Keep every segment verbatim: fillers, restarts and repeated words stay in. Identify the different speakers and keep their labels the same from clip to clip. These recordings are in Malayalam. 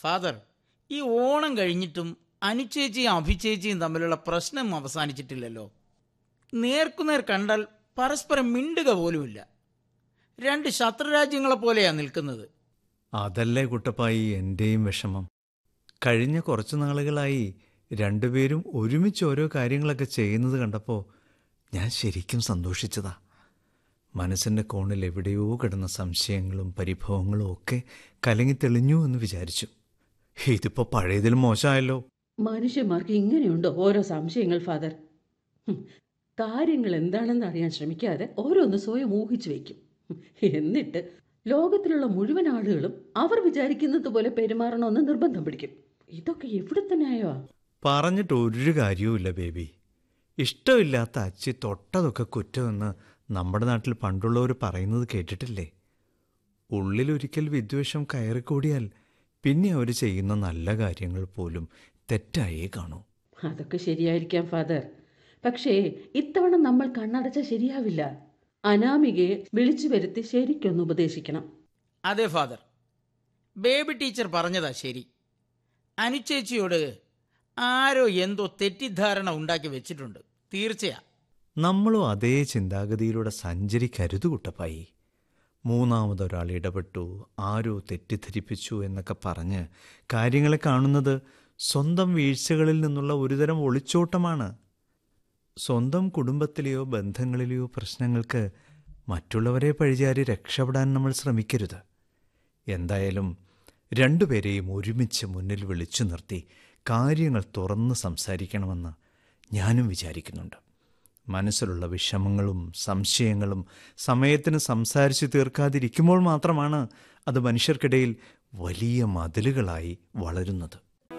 Speaker 1: ഫാദർ, ഈ ഓണം കഴിഞ്ഞിട്ടും അനുചേച്ചിയും അഭിചേച്ചിയും തമ്മിലുള്ള പ്രശ്നം അവസാനിച്ചിട്ടില്ലല്ലോ. നേർക്കുനേർ കണ്ടാൽ പരസ്പരം മിണ്ടുക പോലുമില്ല. രണ്ട് ശത്രുരാജ്യങ്ങളെ പോലെയാ നിൽക്കുന്നത്.
Speaker 2: അതല്ലേ കുട്ടപ്പായി എൻ്റെയും വിഷമം. കഴിഞ്ഞ കുറച്ചു നാളുകളായി രണ്ടുപേരും ഒരുമിച്ച് ഓരോ കാര്യങ്ങളൊക്കെ ചെയ്യുന്നത് കണ്ടപ്പോൾ ഞാൻ ശരിക്കും സന്തോഷിച്ചതാ. മനസ്സിൻ്റെ കോണിൽ എവിടെയോ കിടന്ന സംശയങ്ങളും പരിഭവങ്ങളും ഒക്കെ കലങ്ങി തെളിഞ്ഞു എന്ന് വിചാരിച്ചു. ഇതിപ്പോൾ പഴയതിലും മോശമായല്ലോ.
Speaker 3: മനുഷ്യന്മാർക്ക് ഇങ്ങനെയുണ്ടോ ഓരോ സംശയങ്ങൾ ഫാദർ? കാര്യങ്ങൾ എന്താണെന്ന് അറിയാൻ ശ്രമിക്കാതെ ഓരോന്ന് സ്വയം ഊഹിച്ചു വയ്ക്കും. എന്നിട്ട് ലോകത്തിലുള്ള മുഴുവൻ ആളുകളും അവർ വിചാരിക്കുന്നത് പോലെ പെരുമാറണമെന്ന് നിർബന്ധം പിടിക്കും. ഇതൊക്കെ എവിടുത്തെ ന്യായമാ?
Speaker 2: പറഞ്ഞിട്ട് ഒരു കാര്യവുമില്ല ബേബി. ഇഷ്ടമില്ലാത്ത അച്ചി തൊട്ടതൊക്കെ കുറ്റമെന്ന് നമ്മുടെ നാട്ടിൽ പണ്ടുള്ളവർ പറയുന്നത് കേട്ടിട്ടില്ലേ? ഉള്ളിലൊരിക്കൽ വിദ്വേഷം കയറിക്കൂടിയാൽ പിന്നെ അവർ ചെയ്യുന്ന നല്ല കാര്യങ്ങൾ പോലും തെറ്റായേ കാണൂ.
Speaker 3: അതൊക്കെ ശരിയായിരിക്കാം ഫാദർ. പക്ഷേ ഇത്തവണ നമ്മൾ കണ്ണടച്ച ശരിയാവില്ല. അനാമികയെ വിളിച്ചു വരുത്തി ശരിക്കൊന്ന് ഉപദേശിക്കണം.
Speaker 1: അതെ ഫാദർ, ബേബി ടീച്ചർ പറഞ്ഞതാ ശരി. അനുചേച്ചിയോട് ആരോ എന്തോ തെറ്റിദ്ധാരണ ഉണ്ടാക്കി വെച്ചിട്ടുണ്ട്. തീർച്ചയാ
Speaker 2: നമ്മളും അതേ ചിന്താഗതിയിലൂടെ സഞ്ചരിക്കരുത് കുട്ടപ്പായി. മൂന്നാമതൊരാൾ ഇടപെട്ടു, ആരോ തെറ്റിദ്ധരിപ്പിച്ചു എന്നൊക്കെ പറഞ്ഞ് കാര്യങ്ങളെ കാണുന്നത് സ്വന്തം വീഴ്ചകളിൽ നിന്നുള്ള ഒരുതരം ഒളിച്ചോട്ടമാണ്. സ്വന്തം കുടുംബത്തിലെയോ ബന്ധങ്ങളിലെയോ പ്രശ്നങ്ങൾക്ക് മറ്റുള്ളവരെ പഴിചാരി രക്ഷപ്പെടാൻ നമ്മൾ ശ്രമിക്കരുത്. എന്തായാലും രണ്ടുപേരെയും ഒരുമിച്ച് മുന്നിൽ വിളിച്ചു നിർത്തി കാര്യങ്ങൾ തുറന്ന് സംസാരിക്കണമെന്ന് ഞാനും വിചാരിക്കുന്നുണ്ട്. മനസ്സിലുള്ള വിഷമങ്ങളും സംശയങ്ങളും സമയത്തിന് സംസാരിച്ച് തീർക്കാതിരിക്കുമ്പോൾ മാത്രമാണ് അത് മനുഷ്യർക്കിടയിൽ വലിയ മതിലുകളായി വളരുന്നത്.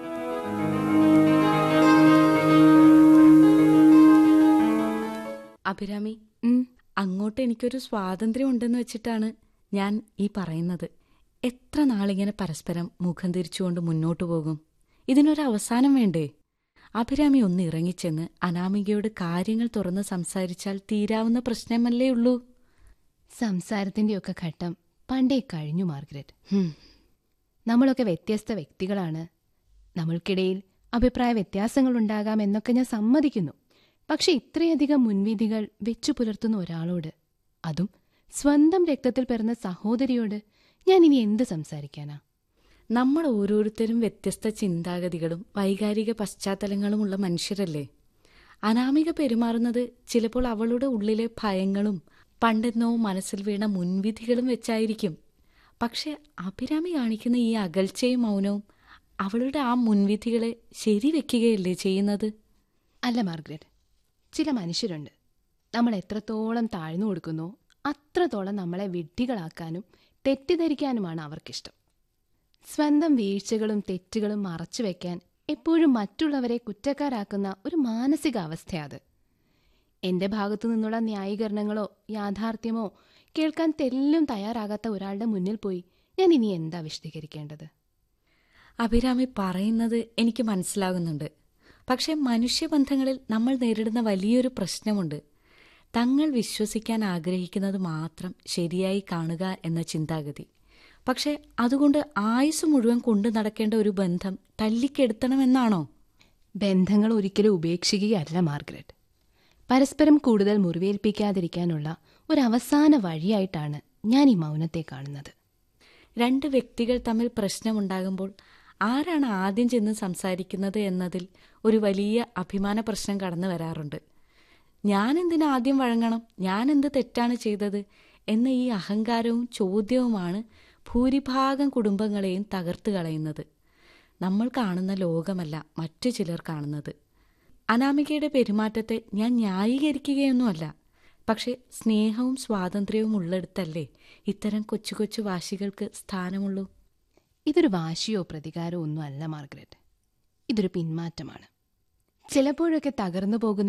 Speaker 4: അഭിരാമി, അങ്ങോട്ട് എനിക്കൊരു സ്വാതന്ത്ര്യം ഉണ്ടെന്ന് വെച്ചിട്ടാണ് ഞാൻ ഈ പറയുന്നത്. എത്ര നാളിങ്ങനെ പരസ്പരം മുഖം തിരിച്ചുകൊണ്ട് മുന്നോട്ടു പോകും? ഇതിനൊരു അവസാനം വേണ്ടേ? അഭിരാമി ഒന്ന് ഇറങ്ങിച്ചെന്ന് അനാമികയോട് കാര്യങ്ങൾ തുറന്ന് സംസാരിച്ചാൽ തീരാവുന്ന പ്രശ്നമല്ലേ ഉള്ളൂ.
Speaker 5: സംസാരത്തിൻ്റെയൊക്കെ ഘട്ടം പണ്ടേ കഴിഞ്ഞു മാർഗരറ്റ്. നമ്മളൊക്കെ വ്യത്യസ്ത വ്യക്തികളാണ്. നമ്മൾക്കിടയിൽ അഭിപ്രായ വ്യത്യാസങ്ങളുണ്ടാകാം എന്നൊക്കെ ഞാൻ സമ്മതിക്കുന്നു. പക്ഷെ ഇത്രയധികം മുൻവിധികൾ വെച്ചു പുലർത്തുന്ന ഒരാളോട്, അതും സ്വന്തം രക്തത്തിൽ പിറന്ന സഹോദരിയോട് ഞാൻ ഇനി എന്ത് സംസാരിക്കാനാ?
Speaker 4: നമ്മൾ ഓരോരുത്തരും വ്യത്യസ്ത ചിന്താഗതികളും വൈകാരിക പശ്ചാത്തലങ്ങളുമുള്ള മനുഷ്യരല്ലേ? അനാമിക പെരുമാറുന്നത് ചിലപ്പോൾ അവളുടെ ഉള്ളിലെ ഭയങ്ങളും പണ്ടെന്നോ മനസ്സിൽ വീണ മുൻവിധികളും വെച്ചായിരിക്കും. പക്ഷെ അഭിരാമി കാണിക്കുന്ന ഈ അകൽച്ചയും മൗനവും അവളുടെ ആ മുൻവിധികളെ ശരിവെക്കുകയല്ലേ ചെയ്യുന്നത്?
Speaker 5: അല്ല മാർഗരറ്റ്, ചില മനുഷ്യരുണ്ട്, നമ്മൾ എത്രത്തോളം താഴ്ന്നു കൊടുക്കുന്നോ അത്രത്തോളം നമ്മളെ വിഡ്ഢികളാക്കാനും തെറ്റിദ്ധരിക്കാനുമാണ് അവർക്കിഷ്ടം. സ്വന്തം വീഴ്ചകളും തെറ്റുകളും മറച്ചു വയ്ക്കാൻ എപ്പോഴും മറ്റുള്ളവരെ കുറ്റക്കാരാക്കുന്ന ഒരു മാനസികാവസ്ഥയത്. എൻ്റെ ഭാഗത്തു നിന്നുള്ള ന്യായീകരണങ്ങളോ യാഥാർത്ഥ്യമോ കേൾക്കാൻ തെല്ലും തയ്യാറാകാത്ത ഒരാളുടെ മുന്നിൽ പോയി ഞാൻ ഇനി എന്താ വിശദീകരിക്കേണ്ടത്?
Speaker 4: അഭിരാമി പറയുന്നത് എനിക്ക് മനസ്സിലാകുന്നുണ്ട്. പക്ഷെ മനുഷ്യബന്ധങ്ങളിൽ നമ്മൾ നേരിടുന്ന വലിയൊരു പ്രശ്നമുണ്ട്. തങ്ങൾ വിശ്വസിക്കാൻ ആഗ്രഹിക്കുന്നത് മാത്രം ശരിയായി കാണുക എന്ന ചിന്താഗതി. പക്ഷെ അതുകൊണ്ട് ആയുസ് മുഴുവൻ കൊണ്ടു നടക്കേണ്ട ഒരു ബന്ധം തല്ലിക്കെടുത്തണമെന്നാണോ?
Speaker 5: ബന്ധങ്ങൾ ഒരിക്കലും ഉപേക്ഷിക്കുകയല്ല മാർഗരറ്റ്. പരസ്പരം കൂടുതൽ മുറിവേൽപ്പിക്കാതിരിക്കാനുള്ള ഒരവസാന വഴിയായിട്ടാണ് ഞാൻ ഈ മൗനത്തെ കാണുന്നത്.
Speaker 4: രണ്ട് വ്യക്തികൾ തമ്മിൽ പ്രശ്നമുണ്ടാകുമ്പോൾ ആരാണ് ആദ്യം ചെന്ന് സംസാരിക്കുന്നത് എന്നതിൽ ഒരു വലിയ അഭിമാന പ്രശ്നം കടന്നു വരാറുണ്ട്. ഞാനെന്തിനാ ആദ്യം വഴങ്ങണം, ഞാനെന്ത് തെറ്റാണ് ചെയ്തത് എന്ന ഈ അഹങ്കാരവും ചോദ്യവുമാണ് ഭൂരിഭാഗം കുടുംബങ്ങളെയും തകർത്ത് കളയുന്നത്. നമ്മൾ കാണുന്ന ലോകമല്ല മറ്റു ചിലർ കാണുന്നത്. അനാമികയുടെ പെരുമാറ്റത്തെ ഞാൻ ന്യായീകരിക്കുകയൊന്നുമല്ല. പക്ഷെ സ്നേഹവും സ്വാതന്ത്ര്യവും ഉള്ളിടത്തല്ലേ ഇത്തരം കൊച്ചു കൊച്ചു വാശികൾക്ക് സ്ഥാനമുള്ളൂ.
Speaker 5: ഇതൊരു വാശിയോ പ്രതികാരമോ ഒന്നും അല്ല മാർഗരറ്റ്. ഇതൊരു പിന്മാറ്റമാണ്. ചിലപ്പോഴൊക്കെ തകർന്നു പോകുന്ന